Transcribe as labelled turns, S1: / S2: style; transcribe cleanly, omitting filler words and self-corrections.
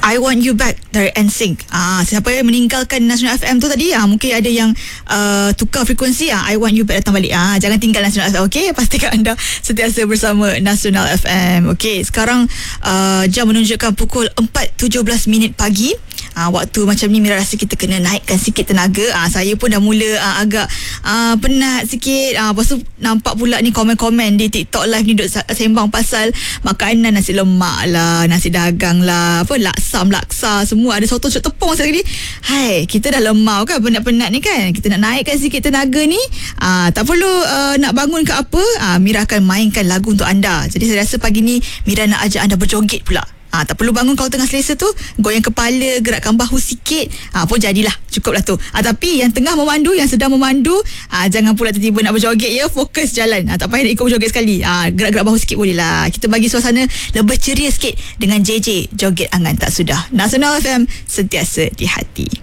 S1: I Want You Back dari NSYNC. Siapa yang meninggalkan National FM tu tadi, mungkin ada yang tukar frekuensi. I Want You Back datang balik. Jangan tinggal National FM. Okey, pastikan anda sentiasa bersama National FM. Okey, sekarang jam menunjukkan pukul 4.17 pagi. Waktu macam ni Mira rasa kita kena naikkan sikit tenaga. Saya pun dah mula agak penat sikit. Lepas tu nampak pula ni komen-komen di TikTok live ni duk sembang pasal makanan, nasi lemak lah, nasi dagang lah, apa laksa semua, ada soto cok tepung sekali. Hai, kita dah lemau kan, penat-penat ni kan, kita nak naikkan sikit tenaga ni. Tak perlu nak bangun ke apa, Mira akan mainkan lagu untuk anda. Jadi saya rasa pagi ni Mira nak ajak anda berjoget pula. Tak perlu bangun kalau tengah selesa tu, goyang kepala, gerakkan bahu sikit, pun jadilah, cukup lah tu. Tapi yang tengah memandu, yang sedang memandu, jangan pula tiba-tiba nak berjoget ya, fokus jalan. Tak payah nak ikut berjoget sekali. Gerak-gerak bahu sikit boleh lah. Kita bagi suasana lebih ceria sikit dengan JJ, Joget Angan Tak Sudah. Nasional FM, sentiasa di hati.